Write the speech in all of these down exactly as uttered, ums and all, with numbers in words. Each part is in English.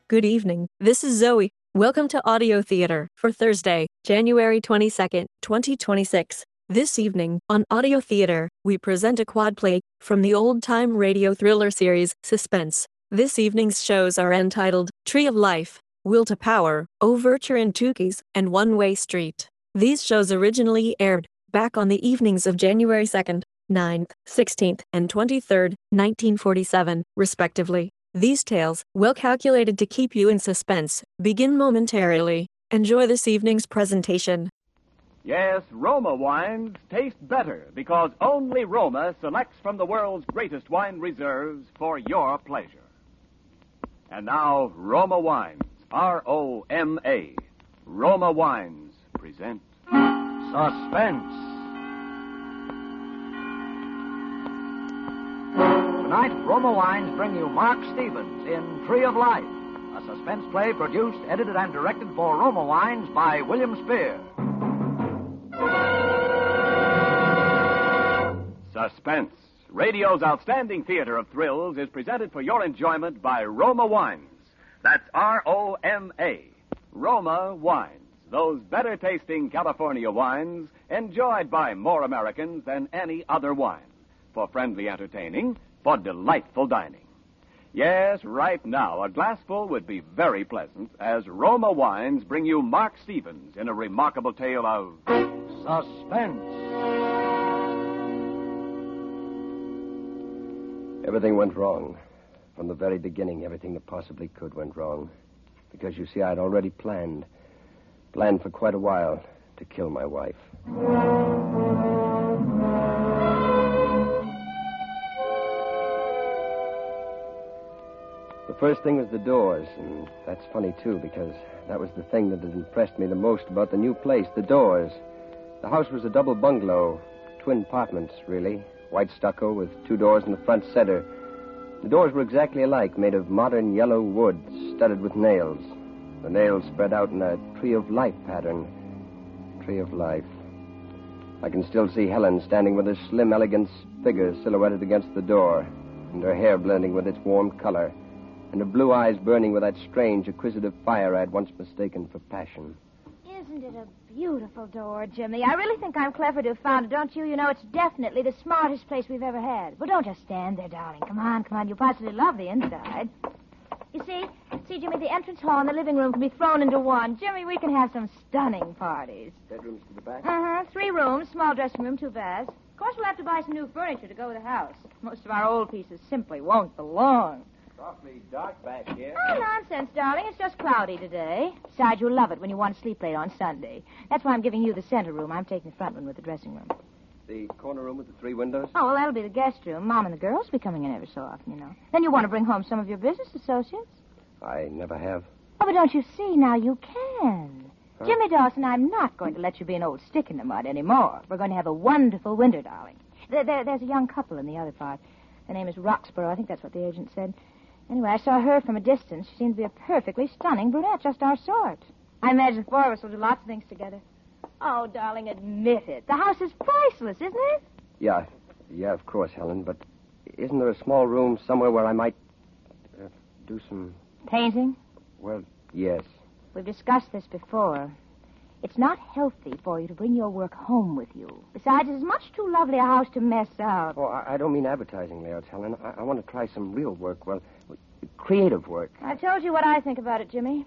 Good evening. This is Zoe. Welcome to Audio Theater for Thursday, January twenty-second, twenty twenty-six. This evening, on Audio Theater, we present a quad play from the old-time radio thriller series, Suspense. This evening's shows are entitled Tree of Life, Will to Power, Overture in Tukey's, and One-Way Street. These shows originally aired back on the evenings of January second, ninth, sixteenth, and twenty-third, nineteen forty-seven, respectively. These tales, well calculated to keep you in suspense, begin momentarily. Enjoy this evening's presentation. Yes, Roma wines taste better because only Roma selects from the world's greatest wine reserves for your pleasure. And now, Roma Wines, R O M A. Roma Wines present Suspense. Tonight, Roma Wines bring you Mark Stevens in Tree of Life, a suspense play produced, edited, and directed for Roma Wines by William Spear. Suspense, radio's outstanding theater of thrills, is presented for your enjoyment by Roma Wines. That's R O M A. Roma Wines, those better-tasting California wines enjoyed by more Americans than any other wine. For friendly entertaining, for delightful dining. Yes, right now, a glassful would be very pleasant as Roma Wines bring you Mark Stevens in a remarkable tale of Suspense. Everything went wrong. From the very beginning, everything that possibly could went wrong. Because, you see, I'd already planned. Planned for quite a while to kill my wife. The first thing was the doors, and that's funny, too, because that was the thing that had impressed me the most about the new place, the doors. The house was a double bungalow, twin apartments, really, white stucco with two doors in the front center. The doors were exactly alike, made of modern yellow wood, studded with nails. The nails spread out in a tree of life pattern. Tree of life. I can still see Helen standing with her slim, elegant figure silhouetted against the door, and her hair blending with its warm color, and her blue eyes burning with that strange, acquisitive fire I had once mistaken for passion. Isn't it a beautiful door, Jimmy? I really think I'm clever to have found it, don't you? You know, it's definitely the smartest place we've ever had. Well, don't just stand there, darling. Come on, come on. You'll possibly love the inside. You see? See, Jimmy, the entrance hall and the living room can be thrown into one. Jimmy, we can have some stunning parties. Bedrooms to the back? Uh-huh. Three rooms, small dressing room, two baths. Of course, we'll have to buy some new furniture to go with the house. Most of our old pieces simply won't belong. Awfully dark back here. Oh, nonsense, darling. It's just cloudy today. Besides, you'll love it when you want to sleep late on Sunday. That's why I'm giving you the center room. I'm taking the front one with the dressing room. The corner room with the three windows? Oh, well, that'll be the guest room. Mom and the girls will be coming in every so often, you know. Then you want to bring home some of your business associates. I never have. Oh, but don't you see? Now you can. Huh? Jimmy Dawson, I'm not going to let you be an old stick in the mud anymore. We're going to have a wonderful winter, darling. There, there, there's a young couple in the other part. Their name is Roxborough. I think that's what the agent said. Anyway, I saw her from a distance. She seemed to be a perfectly stunning brunette, just our sort. I imagine the four of us will do lots of things together. Oh, darling, admit it. The house is priceless, isn't it? Yeah, yeah, of course, Helen, but isn't there a small room somewhere where I might uh, do some... Painting? Well, yes. We've discussed this before. It's not healthy for you to bring your work home with you. Besides, it's much too lovely a house to mess up. Oh, I, I don't mean advertising layouts, Helen. I, I want to try some real work, well, creative work. I told you what I think about it, Jimmy.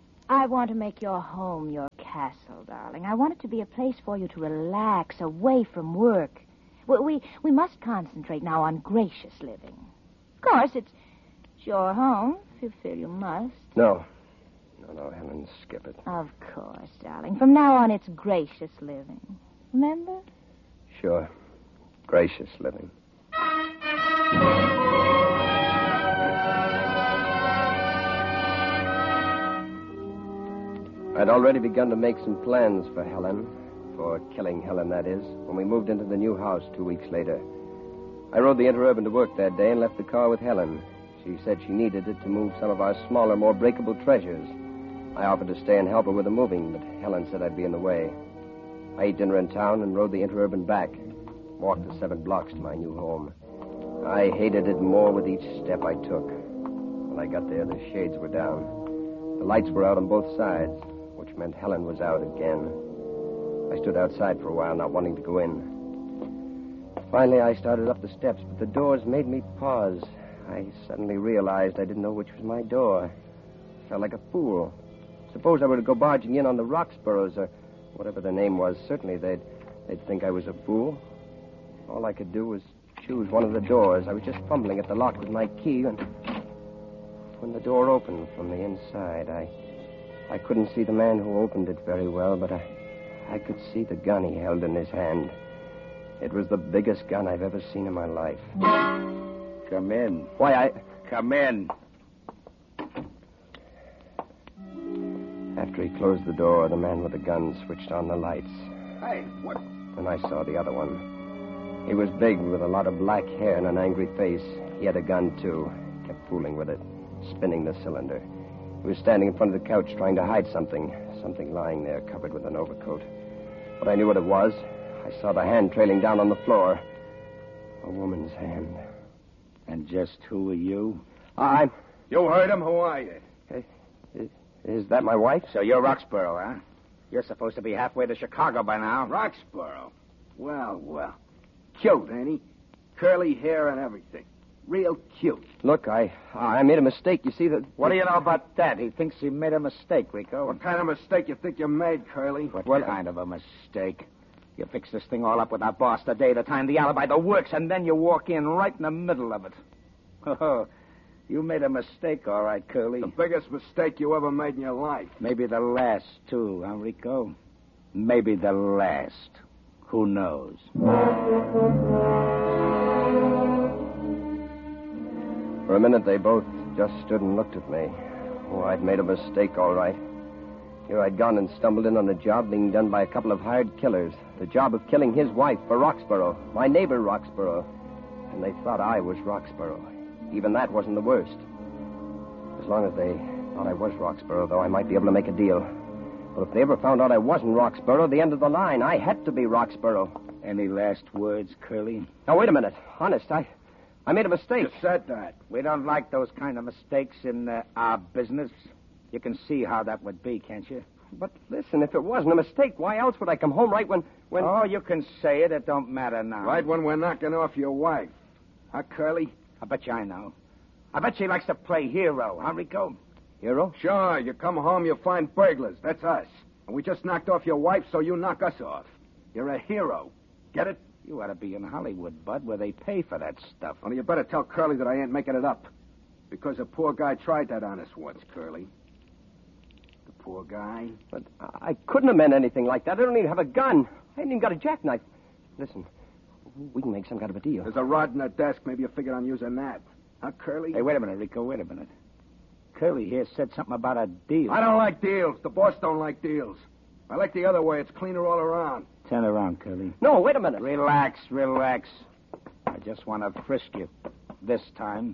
I want to make your home your castle, darling. I want it to be a place for you to relax away from work. We, we, we must concentrate now on gracious living. Of course, it's, it's your home, if you feel you must. No. No, no, Helen, skip it. Of course, darling. From now on, it's gracious living. Remember? Sure. Gracious living. I'd already begun to make some plans for Helen, for killing Helen, that is, when we moved into the new house two weeks later. I rode the Interurban to work that day and left the car with Helen. She said she needed it to move some of our smaller, more breakable treasures. I offered to stay and help her with the moving, but Helen said I'd be in the way. I ate dinner in town and rode the Interurban back. Walked the seven blocks to my new home. I hated it more with each step I took. When I got there, the shades were down. The lights were out on both sides, which meant Helen was out again. I stood outside for a while, not wanting to go in. Finally, I started up the steps, but the doors made me pause. I suddenly realized I didn't know which was my door. I felt like a fool. Suppose I were to go barging in on the Roxboroughs, or whatever their name was. Certainly they'd, they'd think I was a fool. All I could do was choose one of the doors. I was just fumbling at the lock with my key, and when the door opened from the inside, I I couldn't see the man who opened it very well, but I, I could see the gun he held in his hand. It was the biggest gun I've ever seen in my life. Come in. Why, I... Come in. After he closed the door, the man with the gun switched on the lights. Hey, what? And I saw the other one. He was big, with a lot of black hair and an angry face. He had a gun, too. Kept fooling with it, spinning the cylinder. He was standing in front of the couch trying to hide something. Something lying there, covered with an overcoat. But I knew what it was. I saw the hand trailing down on the floor. A woman's hand. And just who are you? I'm... You heard him. Who are you? Hey, is, is that my wife? So you're Roxborough, huh? You're supposed to be halfway to Chicago by now. Roxborough? Well, well. Cute, ain't he? Curly hair and everything. Real cute. Look, I I made a mistake. You see that... What do you know about that? He thinks he made a mistake, Rico. What kind of mistake you think you made, Curly? What, what kind of a mistake? You fix this thing all up with our boss the day, the time, the alibi, the works, and then you walk in right in the middle of it. Oh, you made a mistake, all right, Curly. The biggest mistake you ever made in your life. Maybe the last, too, huh, Rico? Maybe the last. Who knows? For a minute, they both just stood and looked at me. Oh, I'd made a mistake, all right. Here I'd gone and stumbled in on a job being done by a couple of hired killers. The job of killing his wife for Roxborough, my neighbor Roxborough. And they thought I was Roxborough. Even that wasn't the worst. As long as they thought I was Roxborough, though, I might be able to make a deal. But if they ever found out I wasn't Roxborough, the end of the line, I had to be Roxborough. Any last words, Curly? Now, wait a minute. Honest, I... I made a mistake. You said that. We don't like those kind of mistakes in uh, our business. You can see how that would be, can't you? But listen, if it wasn't a mistake, why else would I come home right when... when... Oh, you can say it. It don't matter now. Right when we're knocking off your wife. Huh, Curly? I bet you I know. I bet she likes to play hero, huh, Rico? Hero? Sure. You come home, you find burglars. That's us. And we just knocked off your wife, so you knock us off. You're a hero. Get it? You ought to be in Hollywood, Bud, where they pay for that stuff. Only you better tell Curly that I ain't making it up. Because a poor guy tried that on us once, Curly. The poor guy? But I couldn't have meant anything like that. I don't even have a gun. I ain't even got a jackknife. Listen, we can make some kind of a deal. There's a rod in the desk. Maybe you figured on using that. Huh, Curly? Hey, wait a minute, Rico. Wait a minute. Curly here said something about a deal. I don't like deals. The boss don't like deals. I like the other way. It's cleaner all around. Turn around, Curly. No, wait a minute. Relax, relax. I just want to frisk you. This time.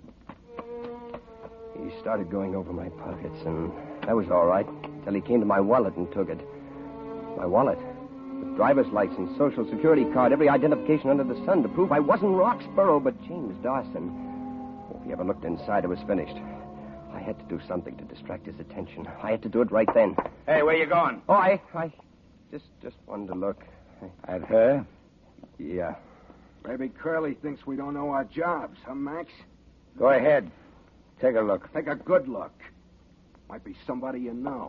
He started going over my pockets, and that was all right, till he came to my wallet and took it. My wallet? With driver's license, social security card, every identification under the sun to prove I wasn't Roxborough, but James Dawson. Oh, if he ever looked inside, it was finished. I had to do something to distract his attention. I had to do it right then. Hey, where you going? Oh, I... I just, just wanted to look. At her? Yeah. Maybe Curly thinks we don't know our jobs, huh, Max? Go ahead. Take a look. Take a good look. Might be somebody you know.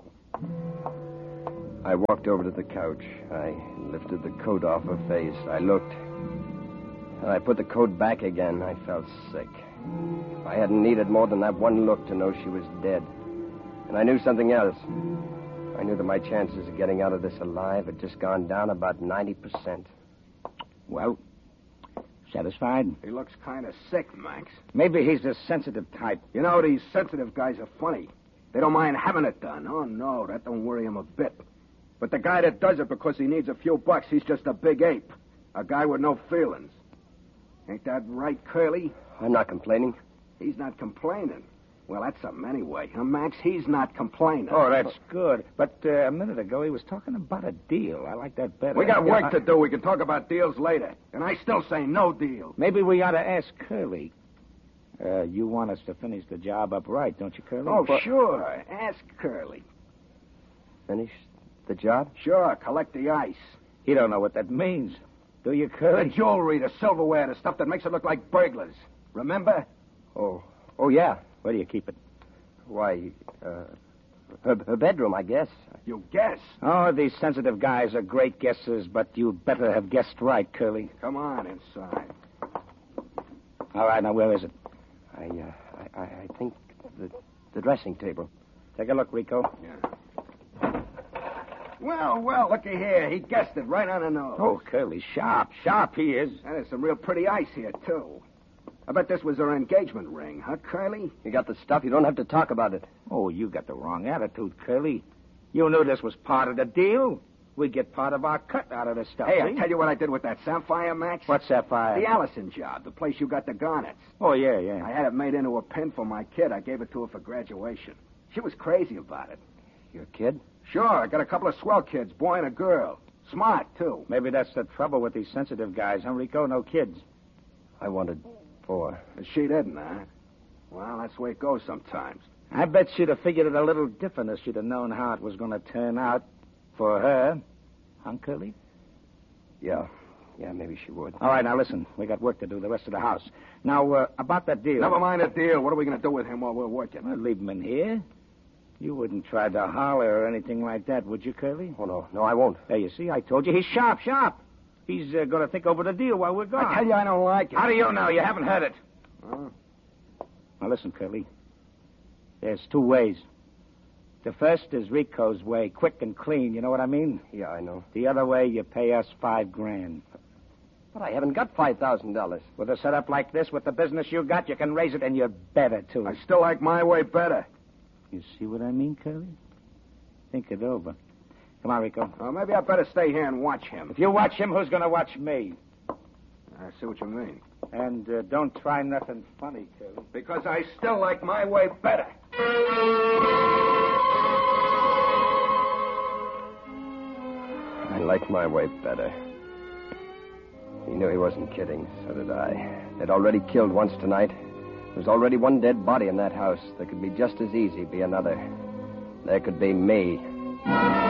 I walked over to the couch. I lifted the coat off her face. I looked. And I put the coat back again. I felt sick. I hadn't needed more than that one look to know she was dead. And I knew something else. I knew that my chances of getting out of this alive had just gone down about ninety percent. Well, satisfied? He looks kind of sick, Max. Maybe he's a sensitive type. You know, these sensitive guys are funny. They don't mind having it done. Oh, no, that don't worry him a bit. But the guy that does it because he needs a few bucks, he's just a big ape. A guy with no feelings. Ain't that right, Curly? I'm not complaining. He's not complaining. Well, that's something anyway, huh, Max? He's not complaining. Oh, that's good. But uh, a minute ago, he was talking about a deal. I like that better. We got work yeah, I... to do. We can talk about deals later. And I still say no deal. Maybe we ought to ask Curly. Uh, you want us to finish the job up right, don't you, Curly? Oh, But- sure. Ask Curly. Finish the job? Sure, collect the ice. You don't know what that means. Do you, The Curly? jewelry, the silverware, the stuff that makes it look like burglars. Remember? Oh, oh yeah. Where do you keep it? Why, uh, her, her bedroom, I guess. You guess. Oh, these sensitive guys are great guessers, but you better have guessed right, Curly. Come on inside. All right, now where is it? I, uh, I, I I think the, the dressing table. Take a look, Rico. Yeah. Well, well, looky here. He guessed it right on the nose. Oh, Curly, sharp, sharp he is. And there's some real pretty ice here, too. I bet this was her engagement ring, huh, Curly? You got the stuff. You don't have to talk about it. Oh, you got the wrong attitude, Curly. You knew this was part of the deal. We get part of our cut out of this stuff. Hey, see? I tell you what I did with that sapphire, Max. What's that fire? The Allison job, the place you got the garnets. Oh, yeah, yeah. I had it made into a pin for my kid. I gave it to her for graduation. She was crazy about it. Your kid? Sure, I got a couple of swell kids, boy and a girl. Smart, too. Maybe that's the trouble with these sensitive guys, huh, Rico? No kids. I wanted four. She didn't, huh? Well, that's the way it goes sometimes. I bet she'd have figured it a little different if she'd have known how it was going to turn out for her. Huh, Curly? Yeah. Yeah, maybe she would. All right, now listen. We got work to do, the rest of the house. Now, uh, about that deal. Never mind the deal. What are we going to do with him while we're working? Well, leave him in here. You wouldn't try to holler or anything like that, would you, Curly? Oh, no. No, I won't. There, you see, I told you. He's sharp, sharp. He's uh, going to think over the deal while we're gone. I tell you, I don't like it. How do you know? You haven't heard it. Huh? Now, listen, Curly. There's two ways. The first is Rico's way, quick and clean. You know what I mean? Yeah, I know. The other way, you pay us five grand. But I haven't got five thousand dollars. With a setup like this, with the business you got, you can raise it, and you're better, too. I still like my way better. You see what I mean, Curly? Think it over. Come on, Rico. Well, maybe I better stay here and watch him. If you watch him, who's going to watch me? I see what you mean. And uh, don't try nothing funny, Curly. Because I still like my way better. I like my way better. He knew he wasn't kidding. So did I. They'd already killed once tonight. There was already one dead body in that house. There could be just as easy be another. There could be me.